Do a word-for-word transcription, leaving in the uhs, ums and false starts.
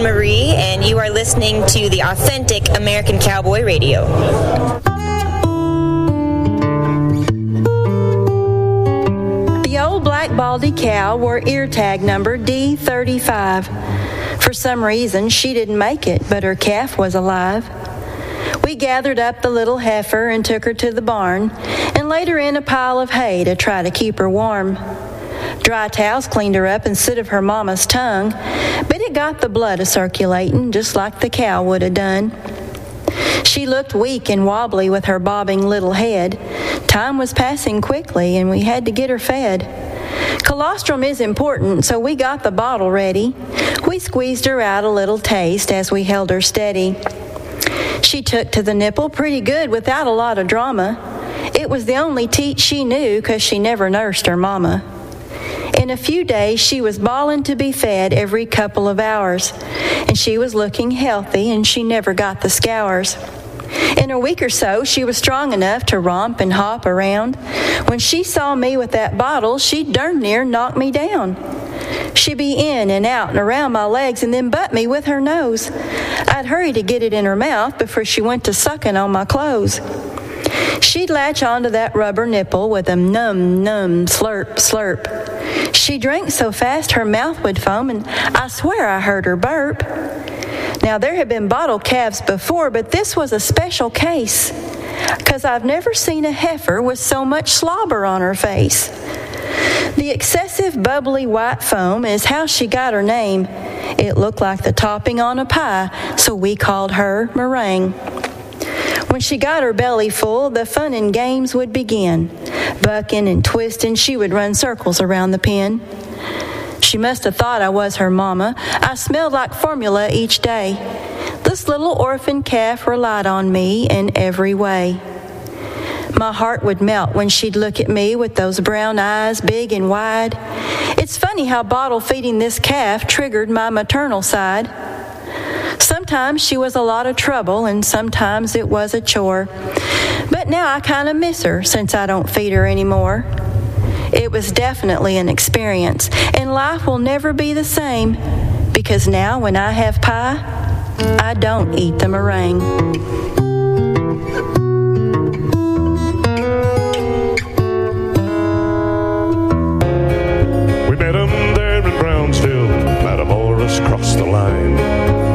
Marie, and you are listening to the authentic American Cowboy Radio. The old black baldy cow wore ear tag number D thirty-five. For some reason, she didn't make it, but her calf was alive. We gathered up the little heifer and took her to the barn and laid her in a pile of hay to try to keep her warm. Dry towels cleaned her up instead of her mama's tongue, but it got the blood a-circulating just like the cow would have done. She looked weak and wobbly with her bobbing little head. Time was passing quickly and we had to get her fed. Colostrum is important, so we got the bottle ready. We squeezed her out a little taste as we held her steady. She took to the nipple pretty good without a lot of drama. It was the only teat she knew 'cause she never nursed her mama. In a few days, she was bawling to be fed every couple of hours, and she was looking healthy and she never got the scours. In a week or so, she was strong enough to romp and hop around. When she saw me with that bottle, she darn near knocked me down. She'd be in and out and around my legs and then butt me with her nose. I'd hurry to get it in her mouth before she went to sucking on my clothes. She'd latch onto that rubber nipple with a num, num, slurp, slurp. She drank so fast her mouth would foam, and I swear I heard her burp. Now, there had been bottle calves before, but this was a special case, 'cause I've never seen a heifer with so much slobber on her face. The excessive bubbly white foam is how she got her name. It looked like the topping on a pie, so we called her meringue. When she got her belly full, the fun and games would begin. Bucking and twisting, she would run circles around the pen. She must have thought I was her mama. I smelled like formula each day. This little orphan calf relied on me in every way. My heart would melt when she'd look at me with those brown eyes, big and wide. It's funny how bottle feeding this calf triggered my maternal side. Sometimes she was a lot of trouble and sometimes it was a chore. But now I kind of miss her since I don't feed her anymore. It was definitely an experience, and life will never be the same, because now when I have pie, I don't eat the meringue. We met him there in Brownsville, Matamoras crossed the line.